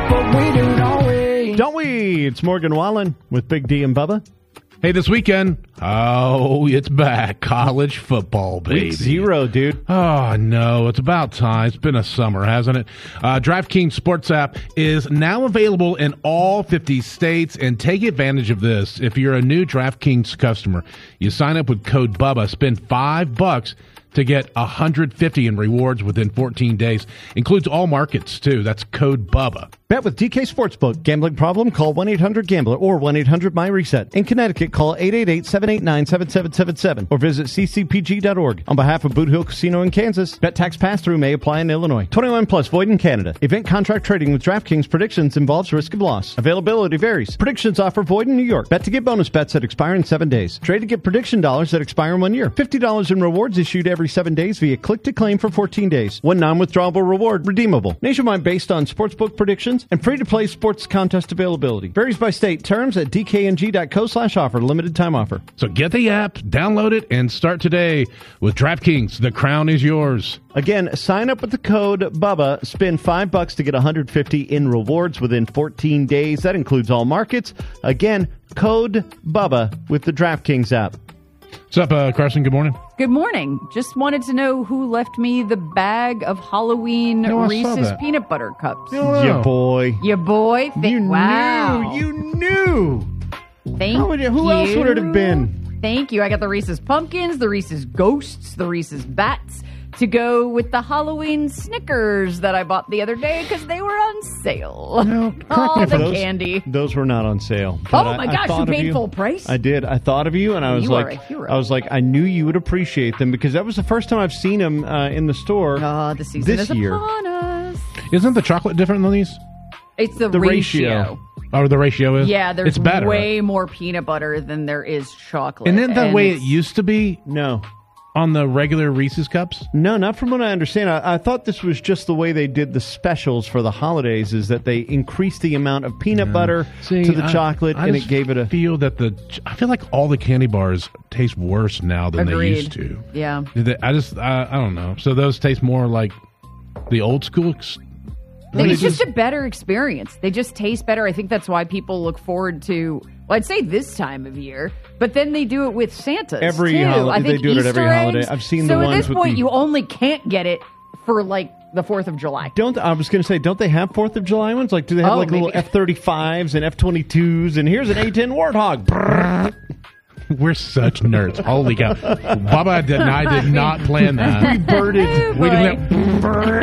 but we do, don't we? Don't we? It's Morgan Wallen with Big D and Bubba. Hey, this weekend, it's back. College football, baby. Week 0, dude. Oh, no, it's about time. It's been a summer, hasn't it? DraftKings Sports app is now available in all 50 states, and take advantage of this. If you're a new DraftKings customer, you sign up with code BUBBA, spend $5 to get $150 in rewards within 14 days. Includes all markets, too. That's code BUBBA. Bet with DK Sportsbook. Gambling problem? Call 1-800-GAMBLER or 1-800-MyReset. In Connecticut, call 888-789-7777 or visit ccpg.org. On behalf of Boot Hill Casino in Kansas, bet tax pass-through may apply in Illinois. 21 plus, void in Canada. Event contract trading with DraftKings predictions involves risk of loss. Availability varies. Predictions offer void in New York. Bet to get bonus bets that expire in 7 days. Trade to get prediction dollars that expire in 1 year. $50 in rewards issued every 7 days via click to claim for 14 days. One non-withdrawable reward redeemable. Nationwide based on sportsbook predictions and free-to-play sports contest availability. Varies by state. Terms at dkng.co/offer. Limited time offer. So get the app, download it, and start today with DraftKings. The crown is yours. Again, sign up with the code BUBBA. Spend $5 to get $150 in rewards within 14 days. That includes all markets. Again, code BUBBA with the DraftKings app. What's up, Carson? Good morning. Good morning. Just wanted to know who left me the bag of Halloween Reese's peanut butter cups. Your boy. Your boy? Wow. You knew. Thank you. Who else would it have been? Thank you. I got the Reese's Pumpkins, the Reese's Ghosts, the Reese's Bats to go with the Halloween Snickers that I bought the other day because they were on sale. No, candy. Those were not on sale. Oh my gosh, you paid full price? I did. I thought of you, and I was I knew you would appreciate them because that was the first time I've seen them in the store. The season this is year. upon us. Isn't the chocolate different than these? It's the ratio. Oh, the ratio is? Yeah, there's it's better, way more peanut butter than there is chocolate. And isn't that the way it used to be? No. On the regular Reese's cups? No, not from what I understand. I thought this was just the way they did the specials for the holidays, is that they increased the amount of peanut butter to the chocolate, and it gave it a... I feel like all the candy bars taste worse now than they used to. Yeah. I don't know. So those taste more like the old school... It's just a better experience. They just taste better. I think that's why people look forward to, well, I'd say this time of year, but then they do it with Santa's every holiday. They do it at every holiday. I've seen the ones with So at this point, you only can't get it for like the 4th of July. I was going to say, don't they have 4th of July ones? Like, do they have little F-35s and F-22s? And here's an A-10 Warthog. We're such nerds. Holy cow. Bubba and I did not plan that. We birded. We did